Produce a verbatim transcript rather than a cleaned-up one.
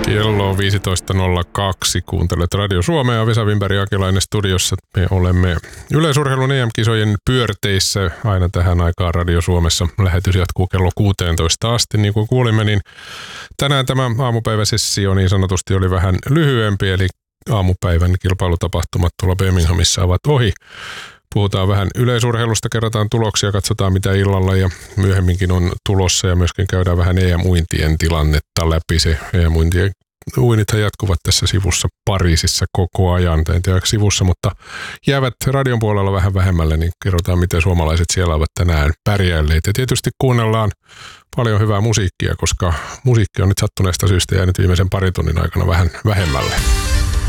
Kello on viisitoista nolla kaksi. Kuuntelet Radio Suomea. Vesa Wimberg ja Akilainen studiossa. Me olemme yleisurheilun E M-kisojen pyörteissä aina tähän aikaan Radio Suomessa. Lähetys jatkuu kello kuusitoista asti. Niin kuin kuulimme, niin tänään tämä aamupäiväsessio niin sanotusti oli vähän lyhyempi, eli aamupäivän kilpailutapahtumat tuolla Birminghamissa ovat ohi. Puhutaan vähän yleisurheilusta, kerrotaan tuloksia, katsotaan mitä illalla ja myöhemminkin on tulossa ja myöskin käydään vähän E M-uintien tilannetta läpi. Se E M-uintien uinnithan jatkuvat tässä sivussa Pariisissa koko ajan, en tiedä sivussa, mutta jäävät radion puolella vähän vähemmälle, niin kerrotaan miten suomalaiset siellä ovat tänään pärjäilleet. Ja tietysti kuunnellaan paljon hyvää musiikkia, koska musiikki on nyt sattuneesta syystä jäänyt viimeisen parin tunnin aikana vähän vähemmälle.